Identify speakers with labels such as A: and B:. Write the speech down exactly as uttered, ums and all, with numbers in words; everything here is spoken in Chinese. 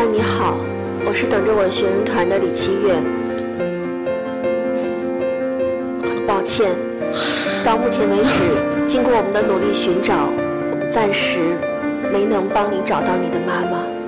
A: 帆你好，我是等着我学人团的李七月。很抱歉，到目前为止，经过我们的努力寻找，我们暂时没能帮你找到你的妈妈。